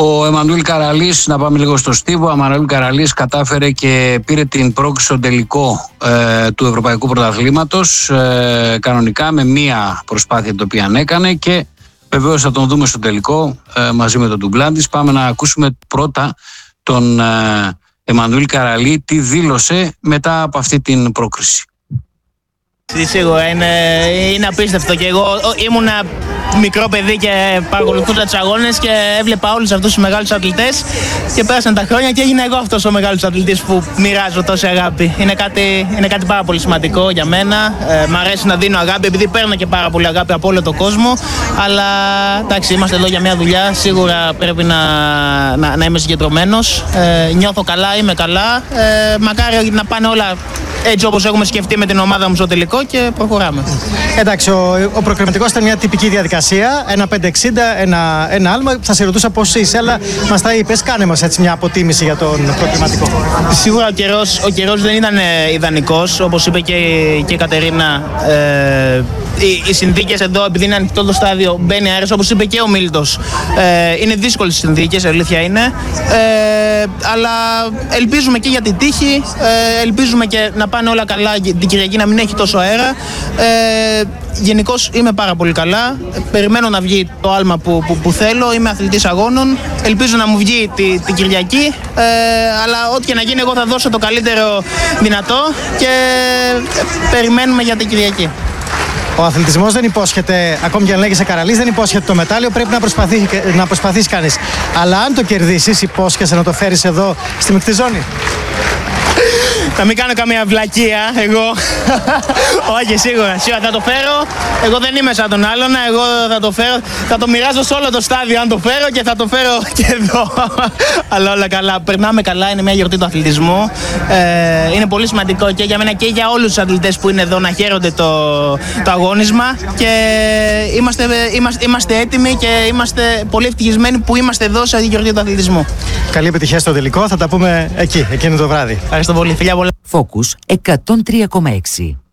Ο Εμμανουήλ Καραλής, να πάμε λίγο στο Στίβο. Ο Εμμανουήλ Καραλής κατάφερε και πήρε την πρόκριση στο τελικό του Ευρωπαϊκού Πρωταθλήματος κανονικά με μία προσπάθεια την οποία έκανε και βεβαίως θα τον δούμε στο τελικό μαζί με τον Ντουγκλάντης. Πάμε να ακούσουμε πρώτα τον Εμμανουήλ Καραλή τι δήλωσε μετά από αυτή την πρόκριση. Σίγουρα είναι απίστευτο και εγώ ήμουνα μικρό παιδί και παρακολουθούσα τους αγώνες και έβλεπα όλους αυτούς τους μεγάλους αθλητές και πέρασαν τα χρόνια και έγινα εγώ αυτός ο μεγάλος αθλητής που μοιράζω τόση αγάπη. Είναι κάτι πάρα πολύ σημαντικό για μένα. Μ' αρέσει να δίνω αγάπη επειδή παίρνω και πάρα πολύ αγάπη από όλο τον κόσμο, αλλά εντάξει, είμαστε εδώ για μια δουλειά, σίγουρα πρέπει να είμαι συγκεντρωμένος. Νιώθω καλά, είμαι καλά, μακάρι να πάνε όλα έτσι όπως έχουμε σκεφτεί με την ομάδα μου στο τελικό και προχωράμε. Εντάξει, ο προκριματικός ήταν μια τυπική διαδικασία, ένα 5-60, ένα άλμα. Θα σε ρωτούσα πώς είσαι, αλλά μας τα είπες. Κάνε μας έτσι μια αποτίμηση για τον προκριματικό. Σίγουρα ο καιρός δεν ήταν ιδανικός, όπως είπε και η Κατερίνα. Οι συνθήκες εδώ, επειδή είναι ανοιχτό το στάδιο, μπαίνει αέρας, όπως είπε και ο Μίλτος. Είναι δύσκολες συνθήκες, αλήθεια είναι. Αλλά ελπίζουμε και για την τύχη, ελπίζουμε και να πάνε όλα καλά την Κυριακή, να μην έχει τόσο αέρα. Γενικώς είμαι πάρα πολύ καλά. Περιμένω να βγει το άλμα που θέλω. Είμαι αθλητής αγώνων. Ελπίζω να μου βγει την Κυριακή. Αλλά ό,τι και να γίνει, εγώ θα δώσω το καλύτερο δυνατό και περιμένουμε για την Κυριακή. Ο αθλητισμός δεν υπόσχεται, ακόμη και αν λέγεσαι Καραλής, δεν υπόσχεται το μετάλλιο. Πρέπει να προσπαθήσει κανείς. Αλλά αν το κερδίσεις, υπόσχεσαι να το φέρεις εδώ στη μεικτή ζώνη. Να μην κάνω καμία βλακεία εγώ. Όχι, σίγουρα θα το φέρω. Εγώ δεν είμαι σαν τον άλλον. Εγώ θα το φέρω. Θα το μοιράζω σε όλο το στάδιο αν το φέρω και θα το φέρω και εδώ. Αλλά όλα καλά. Περνάμε καλά. Είναι μια γιορτή του αθλητισμού. Είναι πολύ σημαντικό και για μένα και για όλους τους αθλητές που είναι εδώ να χαίρονται το αγώνισμα. Και είμαστε έτοιμοι και είμαστε πολύ ευτυχισμένοι που είμαστε εδώ σε αυτή τη γιορτή του αθλητισμού. Καλή επιτυχία στο τελικό. Θα τα πούμε εκεί, εκείνο το βράδυ. Ευχαριστώ πολύ. Φιλιά πολλά. Focus 103,6.